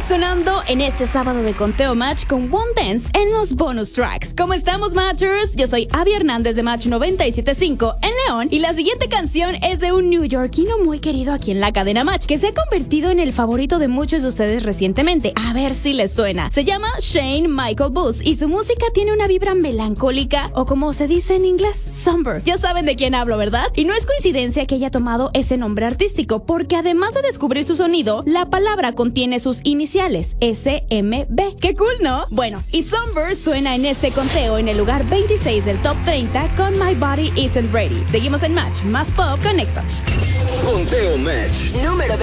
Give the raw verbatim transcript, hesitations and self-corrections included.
Mix sonando en este sábado de Conteo Match con One Dance en los bonus tracks. ¿Cómo estamos, Matchers? Yo soy Abby Hernández de Match noventa y siete punto cinco en León y la siguiente canción es de un neoyorquino muy querido aquí en la cadena Match que se ha convertido en el favorito de muchos de ustedes recientemente. A ver si les suena. Se llama Shane Michael Booth y su música tiene una vibra melancólica o como se dice en inglés, somber. Ya saben de quién hablo, ¿verdad? Y no es coincidencia que haya tomado ese nombre artístico porque además de descubrir su sonido, la palabra contiene sus iniciales, S M B. ¡Qué cool!, ¿no? Bueno, y Somber suena en este conteo en el lugar veintiséis del Top treinta con My Body Isn't Ready. Seguimos en Match, más pop con Héctor. Conteo Match número